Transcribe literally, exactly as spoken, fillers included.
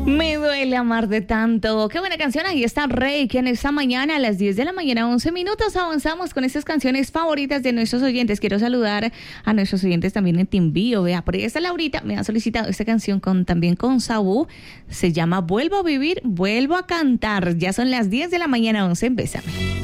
Me duele amar de tanto. Qué buena canción. Ahí está Rey, que en esta mañana a las diez de la mañana, once minutos, avanzamos con estas canciones favoritas de nuestros oyentes. Quiero saludar a nuestros oyentes también en Timbío. Vea, por ahí está Laurita, me ha solicitado esta canción con también con Saúl. Se llama Vuelvo a vivir, vuelvo a cantar. Ya son las diez de la mañana, once. Bésame.